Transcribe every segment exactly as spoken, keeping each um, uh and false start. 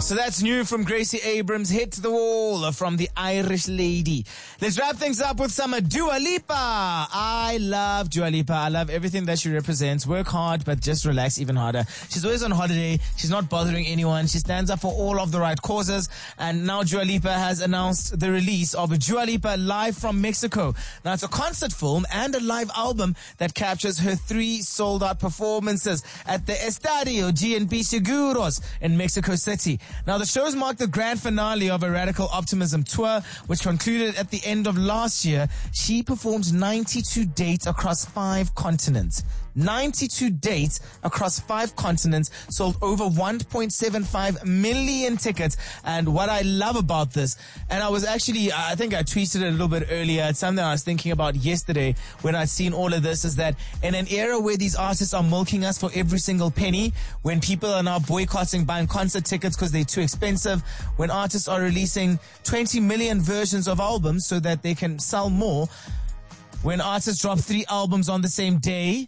So that's new from Gracie Abrams, Hit the Wall from the Irish Lady. Let's wrap things up with some Dua Lipa. I love Dua Lipa. I love everything that she represents. Work hard, but just relax even harder. She's always on holiday. She's not bothering anyone. She stands up for all of the right causes. And now Dua Lipa has announced the release of Dua Lipa Live from Mexico. Now it's a concert film and a live album that captures her three sold-out performances at the Estadio G N P Seguros in Mexico City. Now, the shows marked the grand finale of a Radical Optimism tour, which concluded at the end of last year. She performed ninety-two dates across five continents. ninety-two dates across five continents, sold over one point seven five million tickets. And what I love about this, and I was actually, I think I tweeted it a little bit earlier, it's something I was thinking about yesterday when I'd seen all of this, is that in an era where these artists are milking us for every single penny, when people are now boycotting buying concert tickets because they're too expensive, when artists are releasing twenty million versions of albums so that they can sell more, when artists drop three albums on the same day,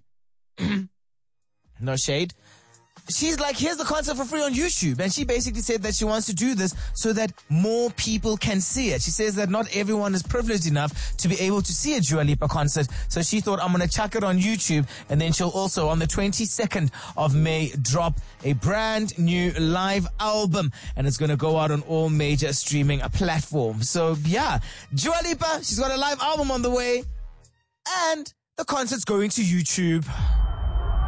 no shade, she's like, here's the concert for free on YouTube. And she basically said that she wants to do this so that more people can see it. She says that not everyone is privileged enough to be able to see a Dua Lipa concert. So she thought, I'm going to chuck it on YouTube. And then she'll also, on the twenty-second of May, drop a brand new live album. And it's going to go out on all major streaming platforms. So yeah, Dua Lipa, she's got a live album on the way. And the concert's going to YouTube.